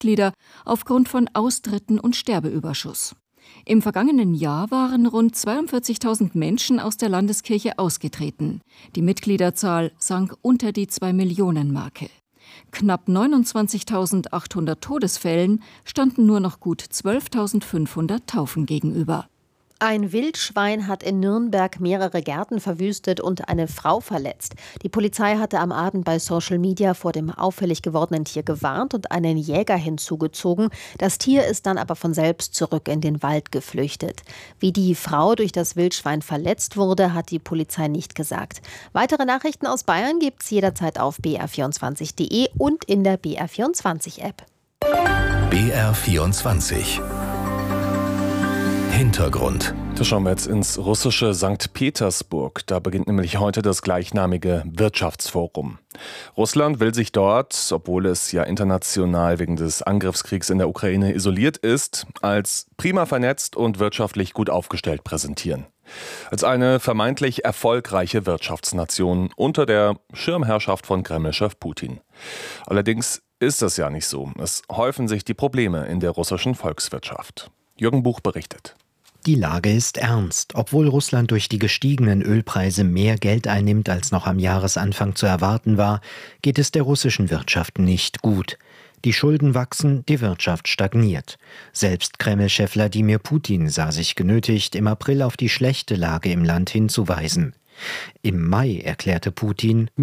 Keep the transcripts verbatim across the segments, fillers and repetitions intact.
Mitglieder aufgrund von Austritten und Sterbeüberschuss. Im vergangenen Jahr waren rund zweiundvierzigtausend Menschen aus der Landeskirche ausgetreten. Die Mitgliederzahl sank unter die zwei-Millionen-Marke. Knapp neunundzwanzigtausendachthundert Todesfällen standen nur noch gut zwölftausendfünfhundert Taufen gegenüber. Ein Wildschwein hat in Nürnberg mehrere Gärten verwüstet und eine Frau verletzt. Die Polizei hatte am Abend bei Social Media vor dem auffällig gewordenen Tier gewarnt und einen Jäger hinzugezogen. Das Tier ist dann aber von selbst zurück in den Wald geflüchtet. Wie die Frau durch das Wildschwein verletzt wurde, hat die Polizei nicht gesagt. Weitere Nachrichten aus Bayern gibt's jederzeit auf b r vierundzwanzig punkt de und in der B R vierundzwanzig App. B R vierundzwanzig Hintergrund. Da schauen wir jetzt ins russische Sankt Petersburg. Da beginnt nämlich heute das gleichnamige Wirtschaftsforum. Russland will sich dort, obwohl es ja international wegen des Angriffskriegs in der Ukraine isoliert ist, als prima vernetzt und wirtschaftlich gut aufgestellt präsentieren. Als eine vermeintlich erfolgreiche Wirtschaftsnation unter der Schirmherrschaft von Kreml-Chef Putin. Allerdings ist das ja nicht so. Es häufen sich die Probleme in der russischen Volkswirtschaft. Jürgen Buch berichtet. Die Lage ist ernst. Obwohl Russland durch die gestiegenen Ölpreise mehr Geld einnimmt, als noch am Jahresanfang zu erwarten war, geht es der russischen Wirtschaft nicht gut. Die Schulden wachsen, die Wirtschaft stagniert. Selbst Kreml-Chef Wladimir Putin sah sich genötigt, im April auf die schlechte Lage im Land hinzuweisen. Im Mai erklärte Putin: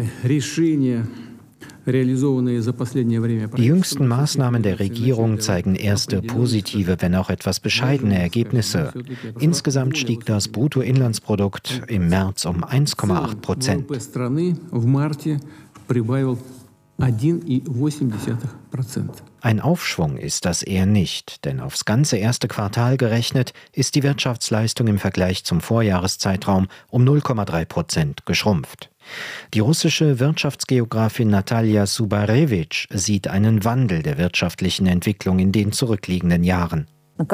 Die jüngsten Maßnahmen der Regierung zeigen erste positive, wenn auch etwas bescheidene Ergebnisse. Insgesamt stieg das Bruttoinlandsprodukt im März um eins Komma acht Prozent. Ein Aufschwung ist das eher nicht, denn aufs ganze erste Quartal gerechnet ist die Wirtschaftsleistung im Vergleich zum Vorjahreszeitraum um null Komma drei Prozent geschrumpft. Die russische Wirtschaftsgeografin Natalia Subarewitsch sieht einen Wandel der wirtschaftlichen Entwicklung in den zurückliegenden Jahren.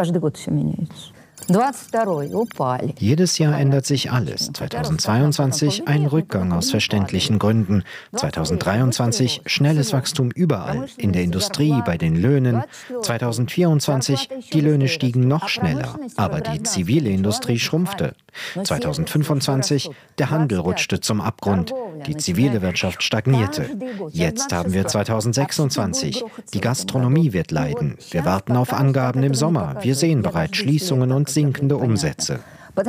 Jedes Jahr ändert sich alles. zweitausendzweiundzwanzig ein Rückgang aus verständlichen Gründen. zweitausenddreiundzwanzig schnelles Wachstum überall, in der Industrie, bei den Löhnen. zweitausendvierundzwanzig die Löhne stiegen noch schneller, aber die zivile Industrie schrumpfte. zweitausendfünfundzwanzig der Handel rutschte zum Abgrund, die zivile Wirtschaft stagnierte. Jetzt haben wir zweitausendsechsundzwanzig. Die Gastronomie wird leiden. Wir warten auf Angaben im Sommer. Wir sehen bereits Schließungen und sinkende Umsätze.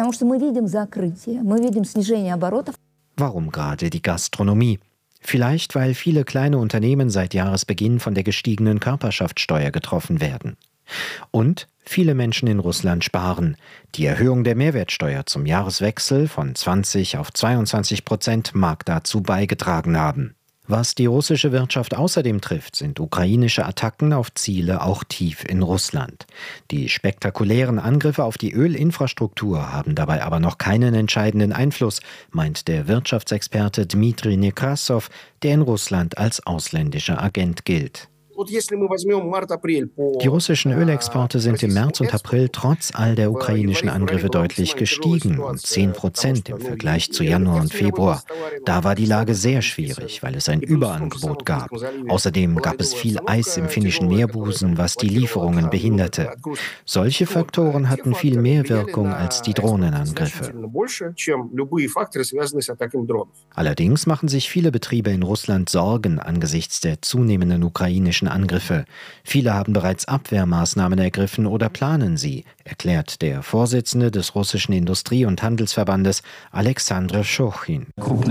Warum gerade die Gastronomie? Vielleicht, weil viele kleine Unternehmen seit Jahresbeginn von der gestiegenen Körperschaftssteuer getroffen werden. Und viele Menschen in Russland sparen. Die Erhöhung der Mehrwertsteuer zum Jahreswechsel von zwanzig auf zweiundzwanzig Prozent mag dazu beigetragen haben. Was die russische Wirtschaft außerdem trifft, sind ukrainische Attacken auf Ziele auch tief in Russland. Die spektakulären Angriffe auf die Ölinfrastruktur haben dabei aber noch keinen entscheidenden Einfluss, meint der Wirtschaftsexperte Dmitri Nekrasov, der in Russland als ausländischer Agent gilt. Die russischen Ölexporte sind im März und April trotz all der ukrainischen Angriffe deutlich gestiegen, um zehn Prozent im Vergleich zu Januar und Februar. Da war die Lage sehr schwierig, weil es ein Überangebot gab. Außerdem gab es viel Eis im finnischen Meerbusen, was die Lieferungen behinderte. Solche Faktoren hatten viel mehr Wirkung als die Drohnenangriffe. Allerdings machen sich viele Betriebe in Russland Sorgen angesichts der zunehmenden ukrainischen Angriffe. Viele haben bereits Abwehrmaßnahmen ergriffen oder planen sie, erklärt der Vorsitzende des russischen Industrie- und Handelsverbandes Alexander Schochin.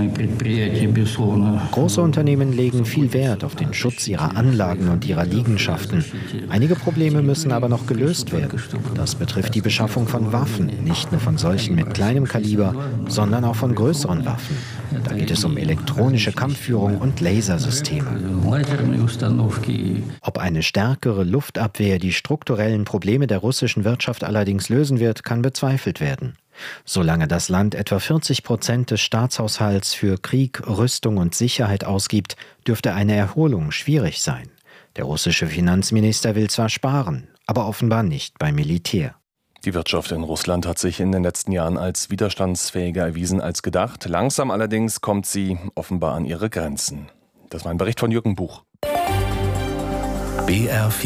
Große Unternehmen legen viel Wert auf den Schutz ihrer Anlagen und ihrer Liegenschaften. Einige Probleme müssen aber noch gelöst werden. Das betrifft die Beschaffung von Waffen, nicht nur von solchen mit kleinem Kaliber, sondern auch von größeren Waffen. Da geht es um elektronische Kampfführung und Lasersysteme. Ob eine stärkere Luftabwehr die strukturellen Probleme der russischen Wirtschaft allerdings lösen wird, kann bezweifelt werden. Solange das Land etwa vierzig Prozent des Staatshaushalts für Krieg, Rüstung und Sicherheit ausgibt, dürfte eine Erholung schwierig sein. Der russische Finanzminister will zwar sparen, aber offenbar nicht beim Militär. Die Wirtschaft in Russland hat sich in den letzten Jahren als widerstandsfähiger erwiesen als gedacht. Langsam allerdings kommt sie offenbar an ihre Grenzen. Das war ein Bericht von Jürgen Buch. B R